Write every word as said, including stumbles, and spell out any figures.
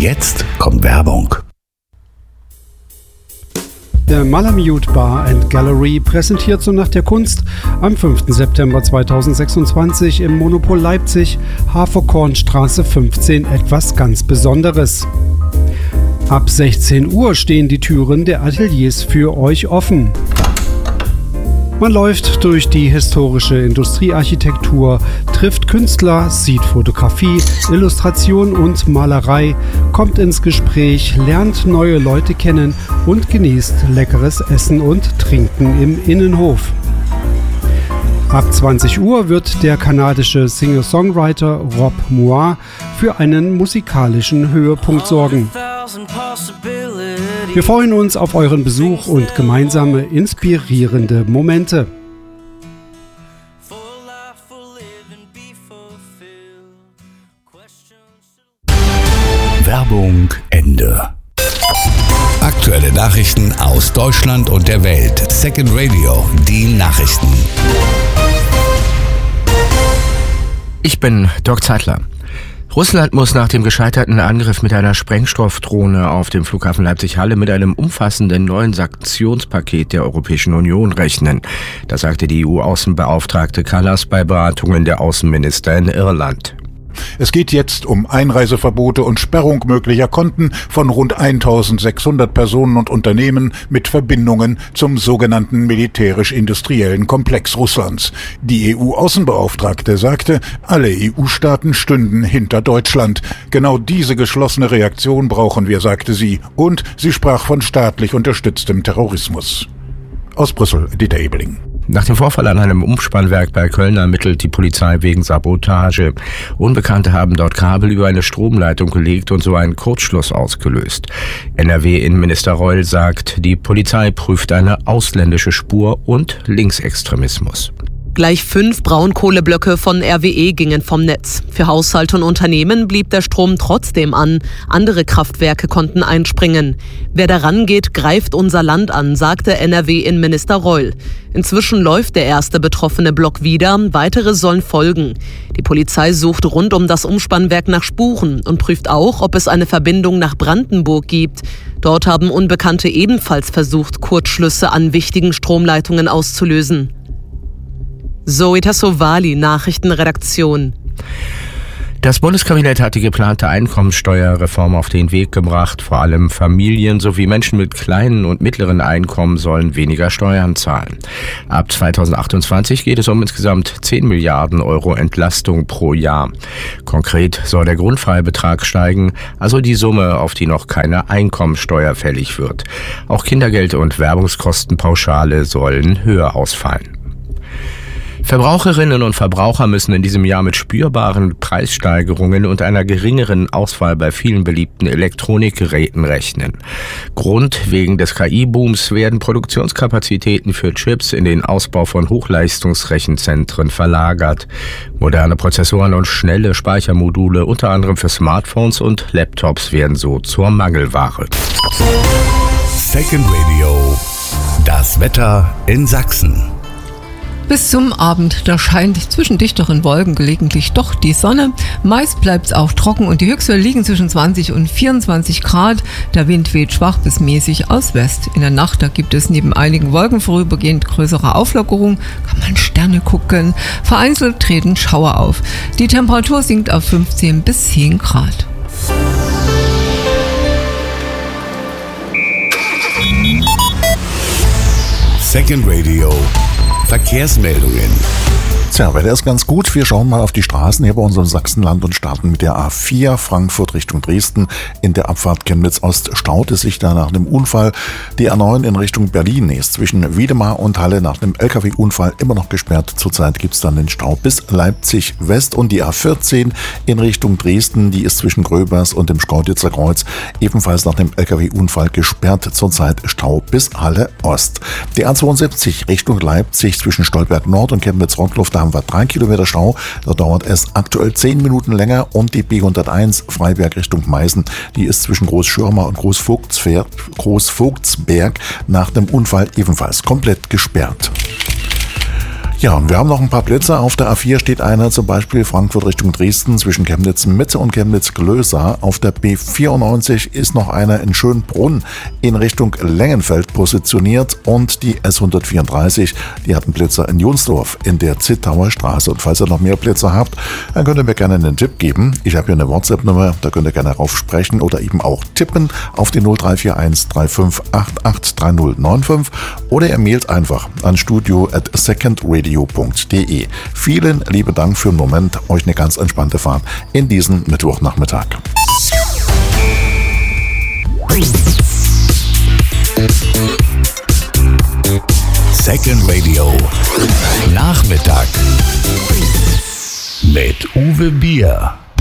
Jetzt kommt Werbung. Der Malamute Bar and Gallery präsentiert zur Nacht der Kunst am fünften September zweitausendsechsundzwanzig im Monopol Leipzig, Haferkornstraße fünfzehn, etwas ganz Besonderes. Ab sechzehn Uhr stehen die Türen der Ateliers für euch offen. Man läuft durch die historische Industriearchitektur, trifft Künstler, sieht Fotografie, Illustration und Malerei, kommt ins Gespräch, lernt neue Leute kennen und genießt leckeres Essen und Trinken im Innenhof. Ab zwanzig Uhr wird der kanadische Singer-Songwriter Rob Moir für einen musikalischen Höhepunkt sorgen. Wir freuen uns auf euren Besuch und gemeinsame inspirierende Momente. Werbung Ende. Aktuelle Nachrichten aus Deutschland und der Welt. Second Radio, die Nachrichten. Ich bin Dirk Zeitler. Russland muss nach dem gescheiterten Angriff mit einer Sprengstoffdrohne auf dem Flughafen Leipzig-Halle mit einem umfassenden neuen Sanktionspaket der Europäischen Union rechnen. Das sagte die E U-Außenbeauftragte Kallas bei Beratungen der Außenminister in Irland. Es geht jetzt um Einreiseverbote und Sperrung möglicher Konten von rund eintausendsechshundert Personen und Unternehmen mit Verbindungen zum sogenannten militärisch-industriellen Komplex Russlands. Die E U-Außenbeauftragte sagte, alle E U-Staaten stünden hinter Deutschland. Genau diese geschlossene Reaktion brauchen wir, sagte sie, und sie sprach von staatlich unterstütztem Terrorismus. Aus Brüssel, Dieter Ebeling. Nach dem Vorfall an einem Umspannwerk bei Köln ermittelt die Polizei wegen Sabotage. Unbekannte haben dort Kabel über eine Stromleitung gelegt und so einen Kurzschluss ausgelöst. N R W-Innenminister Reul sagt, die Polizei prüft eine ausländische Spur und Linksextremismus. Gleich fünf Braunkohleblöcke von R W E gingen vom Netz. Für Haushalte und Unternehmen blieb der Strom trotzdem an. Andere Kraftwerke konnten einspringen. Wer daran geht, greift unser Land an, sagte N R W-Innenminister Reul. Inzwischen läuft der erste betroffene Block wieder, weitere sollen folgen. Die Polizei sucht rund um das Umspannwerk nach Spuren und prüft auch, ob es eine Verbindung nach Brandenburg gibt. Dort haben Unbekannte ebenfalls versucht, Kurzschlüsse an wichtigen Stromleitungen auszulösen. Zoe Tassovali, Nachrichtenredaktion. Das Bundeskabinett hat die geplante Einkommensteuerreform auf den Weg gebracht. Vor allem Familien sowie Menschen mit kleinen und mittleren Einkommen sollen weniger Steuern zahlen. Ab zweitausendachtundzwanzig geht es um insgesamt zehn Milliarden Euro Entlastung pro Jahr. Konkret soll der Grundfreibetrag steigen, also die Summe, auf die noch keine Einkommensteuer fällig wird. Auch Kindergeld und Werbungskostenpauschale sollen höher ausfallen. Verbraucherinnen und Verbraucher müssen in diesem Jahr mit spürbaren Preissteigerungen und einer geringeren Auswahl bei vielen beliebten Elektronikgeräten rechnen. Grund: wegen des K I-Booms werden Produktionskapazitäten für Chips in den Ausbau von Hochleistungsrechenzentren verlagert. Moderne Prozessoren und schnelle Speichermodule, unter anderem für Smartphones und Laptops, werden so zur Mangelware. Second Radio, das Wetter in Sachsen. Bis zum Abend, da scheint zwischen dichteren Wolken gelegentlich doch die Sonne. Meist bleibt es auch trocken und die Höchstwerte liegen zwischen zwanzig und vierundzwanzig Grad. Der Wind weht schwach bis mäßig aus West. In der Nacht, da gibt es neben einigen Wolken vorübergehend größere Auflockerung. Kann man Sterne gucken. Vereinzelt treten Schauer auf. Die Temperatur sinkt auf fünfzehn bis zehn Grad. Second Radio. Verkehrsmeldungen. Tja, Wetter ist ganz gut. Wir schauen mal auf die Straßen hier bei unserem Sachsenland und starten mit der A vier Frankfurt Richtung Dresden. In der Abfahrt Chemnitz-Ost staut es sich da nach einem Unfall. Die A neun in Richtung Berlin ist zwischen Wiedemar und Halle nach einem L K W-Unfall immer noch gesperrt. Zurzeit gibt es dann den Stau bis Leipzig West und die A vierzehn in Richtung Dresden, die ist zwischen Gröbers und dem Schkeuditzer Kreuz ebenfalls nach dem L K W-Unfall gesperrt. Zurzeit Stau bis Halle Ost. Die A zweiundsiebzig Richtung Leipzig zwischen Stolberg Nord und Chemnitz-Rottluff, da haben wir drei Kilometer Stau. Da dauert es aktuell zehn Minuten länger. Und die B hunderteins Freiberg Richtung Meißen, die ist zwischen Großschirmer und Großvogtsberg, Großvogtsberg nach dem Unfall ebenfalls komplett gesperrt. Ja, und wir haben noch ein paar Blitzer. Auf der A vier steht einer, zum Beispiel Frankfurt Richtung Dresden zwischen Chemnitz Mitte und Chemnitz Glösa. Auf der B vierundneunzig ist noch einer in Schönbrunn in Richtung Lengenfeld positioniert und die S hundertvierunddreißig, die hat einen Blitzer in Jonsdorf in der Zittauer Straße. Und falls ihr noch mehr Blitzer habt, dann könnt ihr mir gerne einen Tipp geben. Ich habe hier eine WhatsApp-Nummer, da könnt ihr gerne rauf sprechen oder eben auch tippen auf die null drei vier eins drei fünf acht acht drei null neun fünf oder ihr mailt einfach an studio at secondradio punkt de. Vielen lieben Dank für den Moment. Euch eine ganz entspannte Fahrt in diesen Mittwochnachmittag. Second Radio Nachmittag mit Uwe Bier.